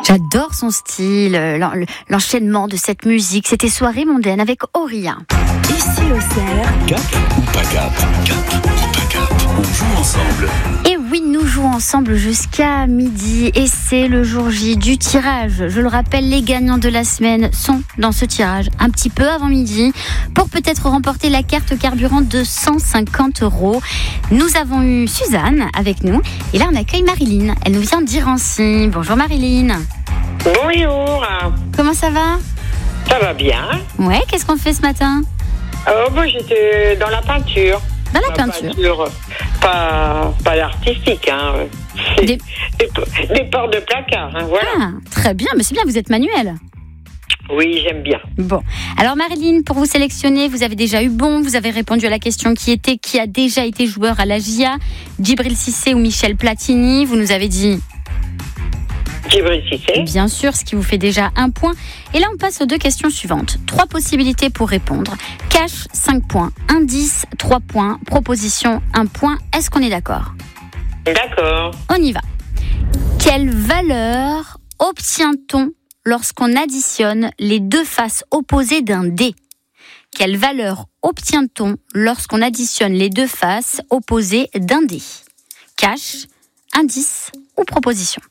J'adore son style, l'enchaînement de cette musique. C'était Soirée mondaine avec Auria. Ici au Cerf. Cap ou pas cap? Cap ou pas cap? On joue ensemble. Et oui, nous jouons ensemble jusqu'à midi et c'est le jour J du tirage. Je le rappelle, les gagnants de la semaine sont dans ce tirage un petit peu avant midi pour peut-être remporter la carte carburant de 150 €. Nous avons eu Suzanne avec nous et là on accueille Marilyn. Elle nous vient d'Irancy. Bonjour Marilyn. Bonjour. Comment ça va? Ça va bien? Ouais, qu'est-ce qu'on fait ce matin? J'étais dans la peinture. Dans la peinture. Pas l'artistique, hein. C'est Des portes de placard, hein, voilà. Ah, très bien, mais c'est bien, vous êtes manuel. Oui, j'aime bien. Bon, alors Marilyn, pour vous sélectionner, vous avez déjà eu bon, vous avez répondu à la question qui a déjà été joueur à la GIA, Djibril Cissé ou Michel Platini. Vous nous avez dit Djibril Cissé. bien sûr, ce qui vous fait déjà un point. Et là, on passe aux deux questions suivantes. 3 possibilités pour répondre. Cash, 5 points. Indice, 3 points. Proposition, 1 point. Est-ce qu'on est d'accord? D'accord. On y va. Quelle valeur obtient-on lorsqu'on additionne les deux faces opposées d'un dé? Quelle valeur obtient-on lorsqu'on additionne les deux faces opposées d'un dé? Cash, indice ou proposition?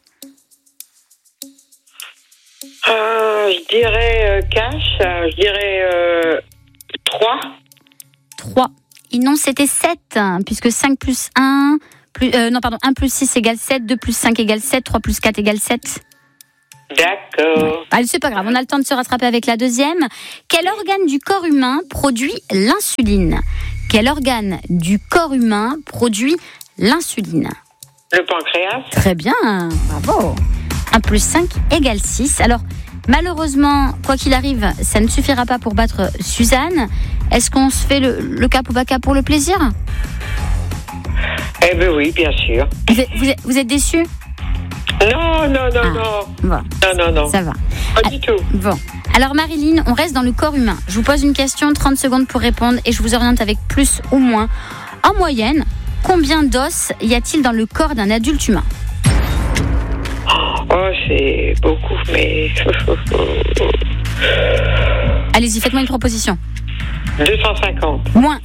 Je dirais cash, je dirais 3. 3. Et non, c'était 7, puisque 5 plus 1, 1 plus 6 égale 7, 2 plus 5 égale 7, 3 plus 4 égale 7. D'accord. Allez, c'est pas grave, on a le temps de se rattraper avec la deuxième. Quel organe du corps humain produit l'insuline? Quel organe du corps humain produit l'insuline? Le pancréas. Très bien, bravo. 1 plus 5 égale 6. Alors, malheureusement, quoi qu'il arrive, ça ne suffira pas pour battre Suzanne. Est-ce qu'on se fait le cap ou pas cap pour le plaisir? Eh ben oui, bien sûr. Vous êtes déçus? Non. Bon, Non. ça va. Pas du tout. Bon, alors Marilyn, on reste dans le corps humain. Je vous pose une question, 30 secondes pour répondre et je vous oriente avec plus ou moins. En moyenne, combien d'os y a-t-il dans le corps d'un adulte humain? Oh, c'est beaucoup, mais... Allez-y, faites-moi une proposition. 250. Moins.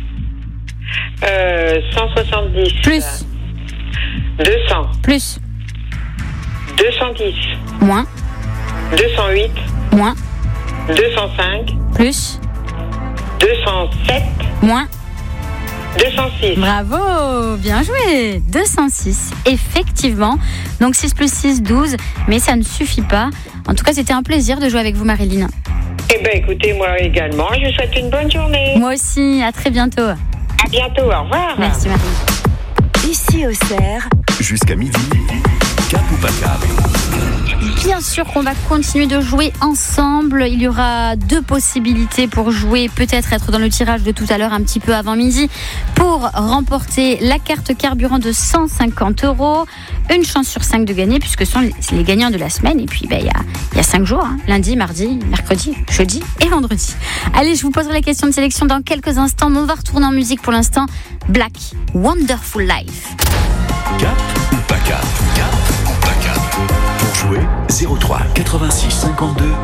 170. Plus. 200. Plus. 210. Moins. 208. Moins. 205. Plus. 207. Moins. 206. Bravo, bien joué. 206, effectivement. Donc 6 plus 6, 12, mais ça ne suffit pas. En tout cas, c'était un plaisir de jouer avec vous, Marilyn. Eh bien, écoutez, moi également, je vous souhaite une bonne journée. Moi aussi, à très bientôt. À bientôt, au revoir. Merci, Marilyn. Ici au Cerf. Jusqu'à midi. Cap ou pas cap? Bien sûr qu'on va continuer de jouer ensemble. Il y aura 2 possibilités pour jouer, peut-être être dans le tirage de tout à l'heure un petit peu avant midi pour remporter la carte carburant de 150 €. Une chance sur 5 de gagner puisque ce sont les gagnants de la semaine. Et puis il y a 5 jours, hein, lundi, mardi, mercredi, jeudi et vendredi. Allez, je vous poserai la question de sélection dans quelques instants, mais on va retourner en musique pour l'instant. Black, Wonderful Life. Cap ou pas cap? Cap ou pas cap? Pour jouer, 03 86 52